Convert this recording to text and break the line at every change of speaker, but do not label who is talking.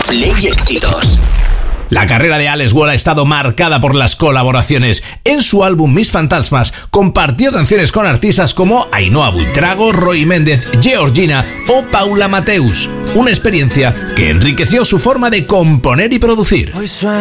Play Éxitos.
La carrera de Alex Wall ha estado marcada por las colaboraciones. En su álbum Mis Fantasmas compartió canciones con artistas como Ainhoa Buitrago, Roy Méndez, Georgina o Paula Mateus. Una experiencia que enriqueció su forma de componer y producir.